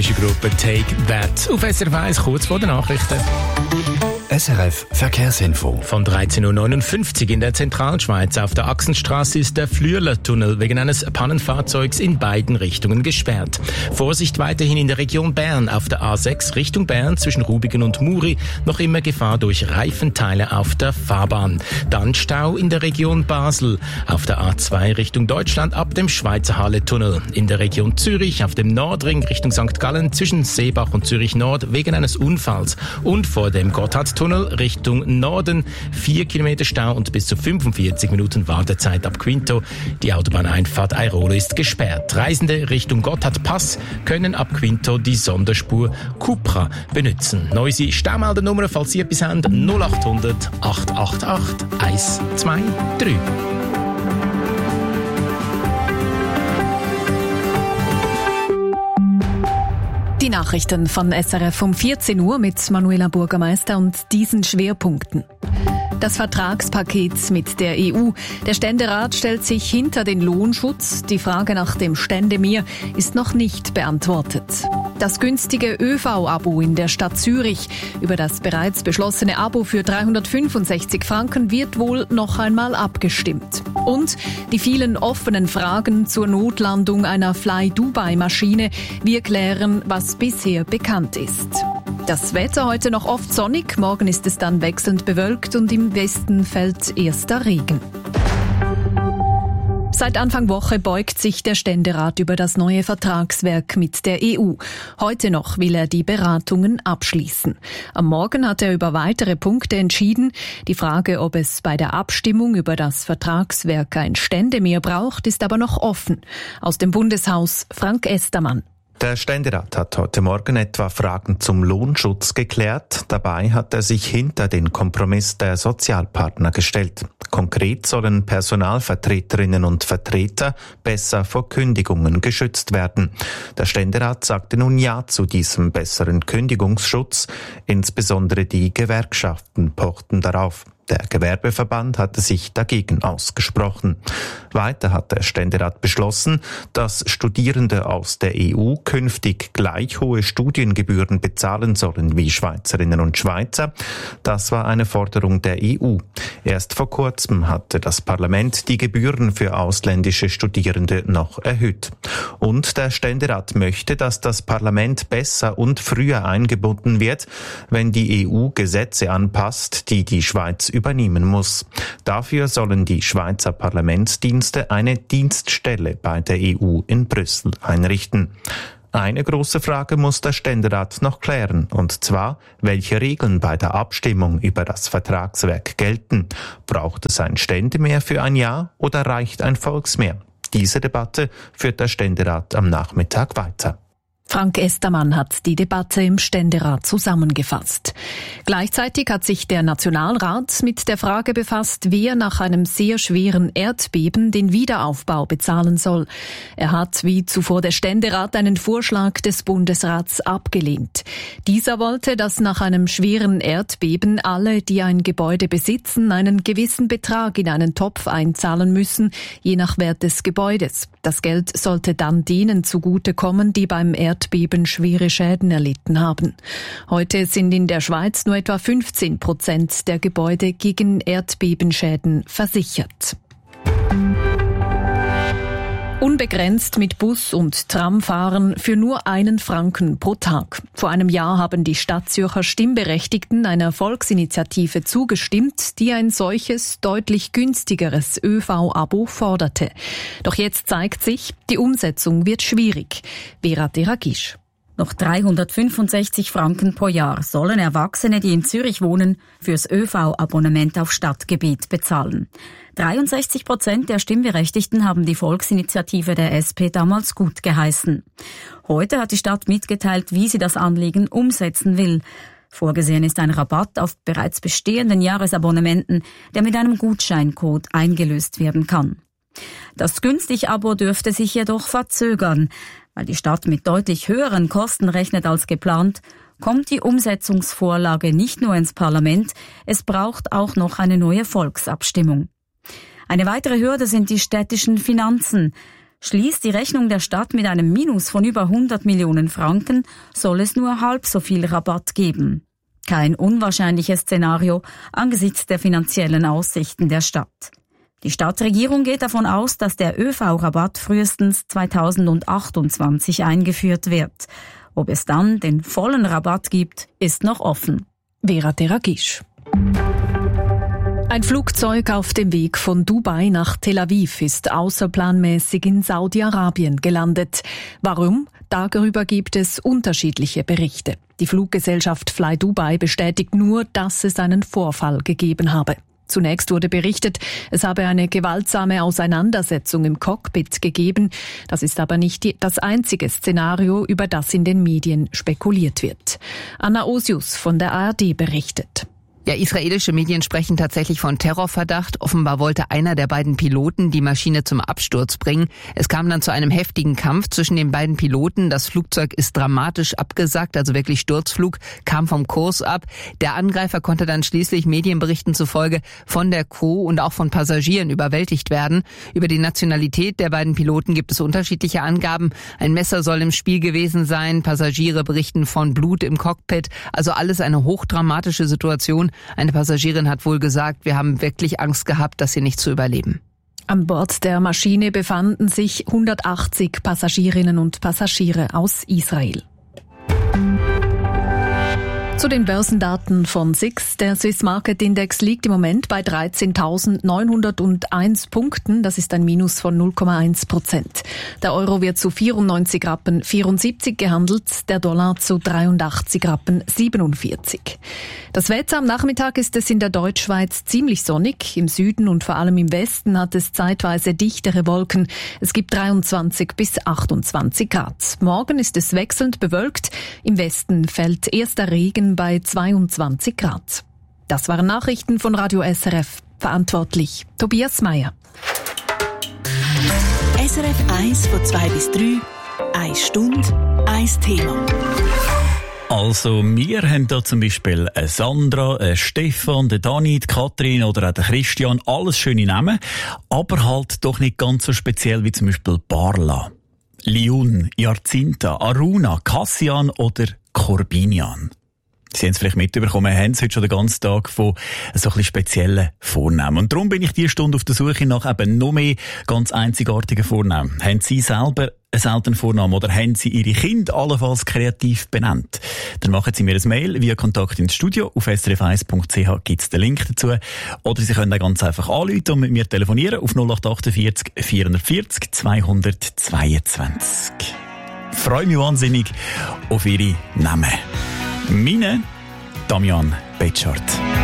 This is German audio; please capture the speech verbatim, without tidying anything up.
amerikanische Gruppe Take That. Auf S R F eins kurz vor den Nachrichten. S R F Verkehrsinfo. Von dreizehn Uhr neunundfünfzig in der Zentralschweiz auf der Achsenstraße ist der Flüeler-Tunnel wegen eines Pannenfahrzeugs in beiden Richtungen gesperrt. Vorsicht weiterhin in der Region Bern auf der A sechs Richtung Bern zwischen Rubigen und Muri. Noch immer Gefahr durch Reifenteile auf der Fahrbahn. Dann Stau in der Region Basel. Auf der A zwei Richtung Deutschland ab dem Schweizer Halle-Tunnel. In der Region Zürich auf dem Nordring Richtung Sankt Gallen zwischen Seebach und Zürich Nord wegen eines Unfalls. Und vor dem Gotthardtunnel Richtung Norden. Vier Kilometer Stau und bis zu fünfundvierzig Minuten Wartezeit ab Quinto. Die Autobahneinfahrt Airolo ist gesperrt. Reisende Richtung Gotthardpass können ab Quinto die Sonderspur Cupra benutzen. Neue Staumeldernummer, falls Sie etwas haben, null acht hundert, acht acht acht, eins zwei drei. Die Nachrichten von S R F um vierzehn Uhr mit Manuela Burgermeister und diesen Schwerpunkten. Das Vertragspaket mit der E U. Der Ständerat stellt sich hinter den Lohnschutz. Die Frage nach dem Ständemehr ist noch nicht beantwortet. Das günstige Ö V-Abo in der Stadt Zürich. Über das bereits beschlossene Abo für dreihundertfünfundsechzig Franken wird wohl noch einmal abgestimmt. Und die vielen offenen Fragen zur Notlandung einer Fly-Dubai-Maschine. Wir klären, was bisher bekannt ist. Das Wetter heute noch oft sonnig, morgen ist es dann wechselnd bewölkt und im Westen fällt erster Regen. Seit Anfang Woche beugt sich der Ständerat über das neue Vertragswerk mit der E U. Heute noch will er die Beratungen abschließen. Am Morgen hat er über weitere Punkte entschieden. Die Frage, ob es bei der Abstimmung über das Vertragswerk ein Ständemehr braucht, ist aber noch offen. Aus dem Bundeshaus Frank Estermann. Der Ständerat hat heute Morgen etwa Fragen zum Lohnschutz geklärt. Dabei hat er sich hinter den Kompromiss der Sozialpartner gestellt. Konkret sollen Personalvertreterinnen und Vertreter besser vor Kündigungen geschützt werden. Der Ständerat sagte nun Ja zu diesem besseren Kündigungsschutz. Insbesondere die Gewerkschaften pochten darauf. Der Gewerbeverband hatte sich dagegen ausgesprochen. Weiter hat der Ständerat beschlossen, dass Studierende aus der E U künftig gleich hohe Studiengebühren bezahlen sollen wie Schweizerinnen und Schweizer. Das war eine Forderung der E U. Erst vor kurzem hatte das Parlament die Gebühren für ausländische Studierende noch erhöht. Und der Ständerat möchte, dass das Parlament besser und früher eingebunden wird, wenn die E U Gesetze anpasst, die die Schweiz übernehmen muss. Dafür sollen die Schweizer Parlamentsdienste eine Dienststelle bei der E U in Brüssel einrichten. Eine große Frage muss der Ständerat noch klären, und zwar, welche Regeln bei der Abstimmung über das Vertragswerk gelten. Braucht es ein Ständemehr für ein Jahr oder reicht ein Volksmehr? Diese Debatte führt der Ständerat am Nachmittag weiter. Frank Estermann hat die Debatte im Ständerat zusammengefasst. Gleichzeitig hat sich der Nationalrat mit der Frage befasst, wer nach einem sehr schweren Erdbeben den Wiederaufbau bezahlen soll. Er hat, wie zuvor der Ständerat, einen Vorschlag des Bundesrats abgelehnt. Dieser wollte, dass nach einem schweren Erdbeben alle, die ein Gebäude besitzen, einen gewissen Betrag in einen Topf einzahlen müssen, je nach Wert des Gebäudes. Das Geld sollte dann denen zugutekommen, die beim Erdbeben schwere Schäden erlitten haben. Heute sind in der Schweiz nur etwa fünfzehn Prozent der Gebäude gegen Erdbebenschäden versichert. Unbegrenzt mit Bus und Tram fahren für nur einen Franken pro Tag. Vor einem Jahr haben die Stadtzürcher Stimmberechtigten einer Volksinitiative zugestimmt, die ein solches, deutlich günstigeres Ö V-Abo forderte. Doch jetzt zeigt sich, die Umsetzung wird schwierig. Vera Deragisch. Noch dreihundertfünfundsechzig Franken pro Jahr sollen Erwachsene, die in Zürich wohnen, fürs Ö V-Abonnement auf Stadtgebiet bezahlen. dreiundsechzig Prozent der Stimmberechtigten haben die Volksinitiative der S P damals gut geheißen. Heute hat die Stadt mitgeteilt, wie sie das Anliegen umsetzen will. Vorgesehen ist ein Rabatt auf bereits bestehenden Jahresabonnementen, der mit einem Gutscheincode eingelöst werden kann. Das Günstig-Abo dürfte sich jedoch verzögern. Weil die Stadt mit deutlich höheren Kosten rechnet als geplant, kommt die Umsetzungsvorlage nicht nur ins Parlament, es braucht auch noch eine neue Volksabstimmung. Eine weitere Hürde sind die städtischen Finanzen. Schließt die Rechnung der Stadt mit einem Minus von über hundert Millionen Franken, soll es nur halb so viel Rabatt geben. Kein unwahrscheinliches Szenario angesichts der finanziellen Aussichten der Stadt. Die Stadtregierung geht davon aus, dass der ÖV-Rabatt frühestens zweitausendachtundzwanzig eingeführt wird. Ob es dann den vollen Rabatt gibt, ist noch offen. Vera Teragisch. Ein Flugzeug auf dem Weg von Dubai nach Tel Aviv ist außerplanmäßig in Saudi-Arabien gelandet. Warum? Darüber gibt es unterschiedliche Berichte. Die Fluggesellschaft Fly Dubai bestätigt nur, dass es einen Vorfall gegeben habe. Zunächst wurde berichtet, es habe eine gewaltsame Auseinandersetzung im Cockpit gegeben. Das ist aber nicht die, das einzige Szenario, über das in den Medien spekuliert wird. Anna Osius von der A R D berichtet. Ja, israelische Medien sprechen tatsächlich von Terrorverdacht. Offenbar wollte einer der beiden Piloten die Maschine zum Absturz bringen. Es kam dann zu einem heftigen Kampf zwischen den beiden Piloten. Das Flugzeug ist dramatisch abgesackt, also wirklich Sturzflug, kam vom Kurs ab. Der Angreifer konnte dann schließlich Medienberichten zufolge von der Crew und auch von Passagieren überwältigt werden. Über die Nationalität der beiden Piloten gibt es unterschiedliche Angaben. Ein Messer soll im Spiel gewesen sein. Passagiere berichten von Blut im Cockpit. Also alles eine hochdramatische Situation. Eine Passagierin hat wohl gesagt, wir haben wirklich Angst gehabt, das hier nicht zu überleben. An Bord der Maschine befanden sich hundertachtzig Passagierinnen und Passagiere aus Israel. Zu den Börsendaten von S I X. Der Swiss Market Index liegt im Moment bei dreizehntausendneunhunderteins Punkten. Das ist ein Minus von null Komma eins Prozent. Der Euro wird zu vierundneunzig Rappen vierundsiebzig gehandelt, der Dollar zu dreiundachtzig Rappen siebenundvierzig. Das Wetter am Nachmittag ist es in der Deutschschweiz ziemlich sonnig. Im Süden und vor allem im Westen hat es zeitweise dichtere Wolken. Es gibt dreiundzwanzig bis achtundzwanzig Grad. Morgen ist es wechselnd bewölkt. Im Westen fällt erster Regen bei zweiundzwanzig Grad. Das waren Nachrichten von Radio S R F. Verantwortlich Tobias Meyer. S R F eins von zwei bis drei. Eine Stunde, ein Thema. Also, wir haben da zum Beispiel eine Sandra, eine Stefan, eine Dani, die Katrin oder auch der Christian. Alles schöne Namen, aber halt doch nicht ganz so speziell wie zum Beispiel Barla, Liun, Jacinta, Aruna, Cassian oder Corbinian. Sie haben es vielleicht mitbekommen, wir haben es heute schon den ganzen Tag von so ein bisschen speziellen Vornamen. Und darum bin ich diese Stunde auf der Suche nach eben noch mehr ganz einzigartigen Vornamen. Haben Sie selber einen seltenen Vornamen oder haben Sie Ihre Kinder allenfalls kreativ benannt? Dann machen Sie mir ein Mail via Kontakt ins Studio. Auf s r f eins punkt c h gibt es den Link dazu. Oder Sie können auch ganz einfach anrufen und mit mir telefonieren auf null acht achtundvierzig vierundvierzig zweihundertzweiundzwanzig. Ich freue mich wahnsinnig auf Ihre Namen. Meine Damian Betschart.